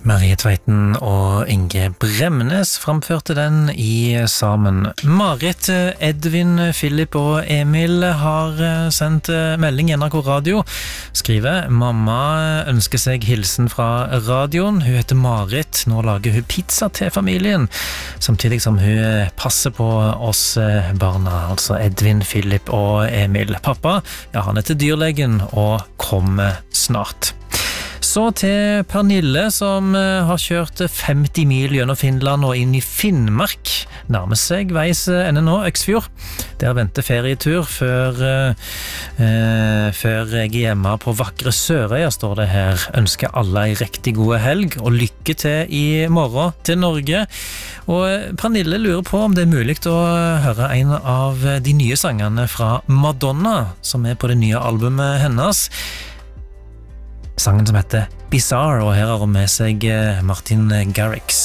Marie Tveiten og Inge Bremnes framførte den i sammen. Marit, Edvin, Philip og Emil har sendt melding i NRK Radio. Skriver, mamma ønsker seg hilsen fra radioen. Hun heter Marit. Nå lager hun pizza til familien, samtidig som hun passer på oss barna, altså Edvin, Philip og Emil. Pappa, ja, han er til dyrlegen og kommer snart. Så til Pernille, som har kjørt 50 mil gjennom Finland og inn i Finnmark. Nærmer seg veis ende nå, Øksfjord. Der venter ferietur før jeg er hjemme på vakre Sørøya, står det her. Ønsker alle en riktig god helg, og lykke til i morgen til Norge. Og Pernille lurer på om det er mulig å høre en av de nye sangene fra Madonna, som er på det nye albumet hennes. Sangen som heter Bizarre, og her har hun med seg Martin Garrix.